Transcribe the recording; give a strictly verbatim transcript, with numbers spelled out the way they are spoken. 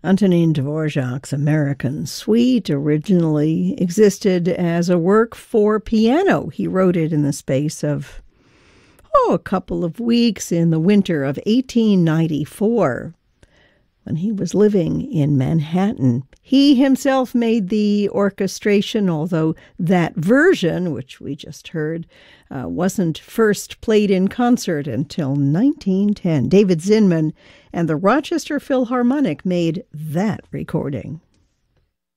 Antonin Dvorak's American Suite originally existed as a work for piano. He wrote it in the space of, oh, a couple of weeks in the winter of eighteen ninety-four. When he was living in Manhattan, he himself made the orchestration, although that version, which we just heard, uh, wasn't first played in concert until nineteen ten. David Zinman and the Rochester Philharmonic made that recording.